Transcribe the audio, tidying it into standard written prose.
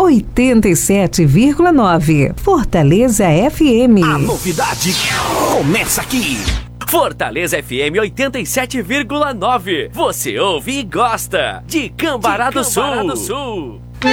87,9. Fortaleza FM. A novidade começa aqui. Fortaleza FM 87,9. Você ouve e gosta de Cambará do Sul.